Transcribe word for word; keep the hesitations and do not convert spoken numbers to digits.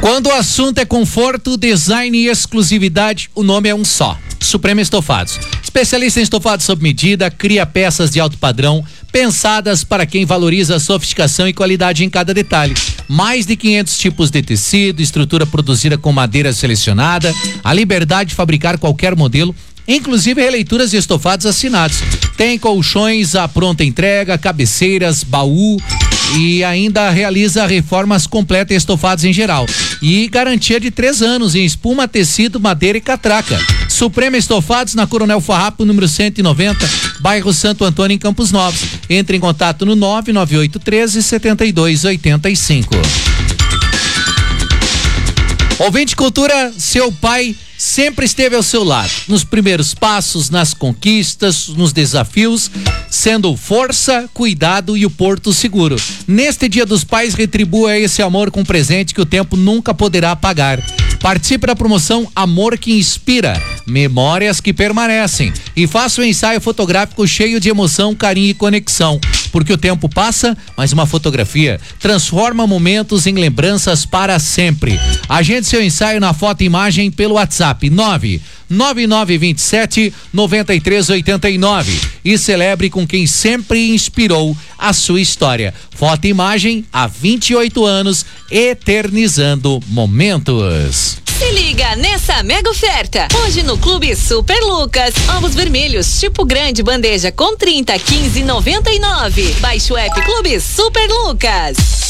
Quando o assunto é conforto, design e exclusividade, o nome é um só: Suprema Estofados. Especialista em estofados sob medida, cria peças de alto padrão, pensadas para quem valoriza a sofisticação e qualidade em cada detalhe. Mais de quinhentos tipos de tecido, estrutura produzida com madeira selecionada, a liberdade de fabricar qualquer modelo, inclusive releituras de estofados assinados. Tem colchões à pronta entrega, cabeceiras, baú e ainda realiza reformas completas em estofados em geral. E garantia de três anos em espuma, tecido, madeira e catraca. Suprema Estofados, na Coronel Farrapo, número cento e noventa, bairro Santo Antônio, em Campos Novos. Entre em contato no nove nove oito um três, sete dois oito cinco. Ouvinte Cultura, seu pai sempre esteve ao seu lado, nos primeiros passos, nas conquistas, nos desafios, sendo força, cuidado e o porto seguro. Neste Dia dos Pais, retribua esse amor com um presente que o tempo nunca poderá apagar. Participe da promoção Amor que Inspira, Memórias que Permanecem, e faça um ensaio fotográfico cheio de emoção, carinho e conexão. Porque o tempo passa, mas uma fotografia transforma momentos em lembranças para sempre. Agende seu ensaio na foto e imagem pelo WhatsApp nove nove nove dois sete nove três oito nove e celebre com quem sempre inspirou a sua história. Foto e imagem há vinte e oito anos, eternizando momentos. Se liga nessa mega oferta. Hoje no Clube Super Lucas, ovos vermelhos tipo grande bandeja com trinta, quinze e noventa e nove. Baixe o app Clube Super Lucas.